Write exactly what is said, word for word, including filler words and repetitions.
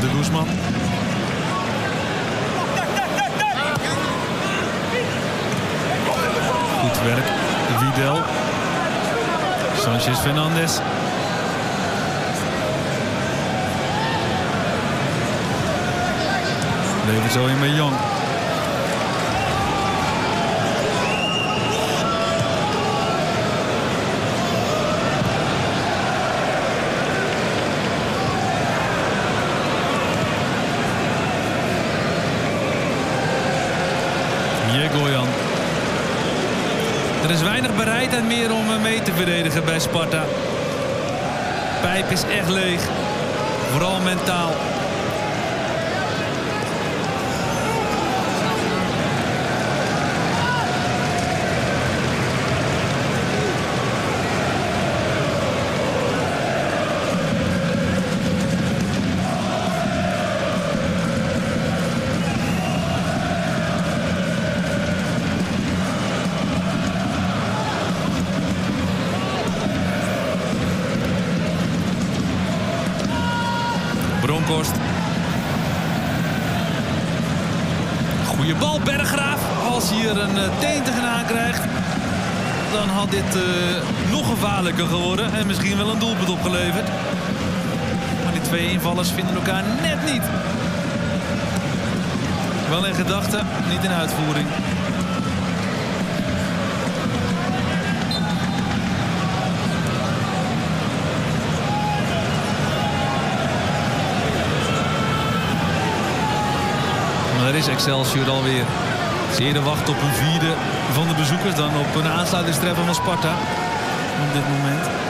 de Guzman. Goed werk. Vidal. Sanchez Fernandes. Levert zo in bij Jong. Jegoyan. Er is weinig bereidheid meer om mee te verdedigen bij Sparta. Pijp is echt leeg. Vooral mentaal. Bronkhorst. Goeie bal, Berggraaf. Als hij hier een uh, teen tegenaan krijgt, dan had dit uh, nog gevaarlijker geworden. En misschien wel een doelpunt opgeleverd. Maar die twee invallers vinden elkaar net niet. Wel in gedachten, niet in uitvoering. Daar is Excelsior alweer. Ze eerder wachten op een vierde van de bezoekers dan op een aansluitingstreffer van Sparta. Op dit moment.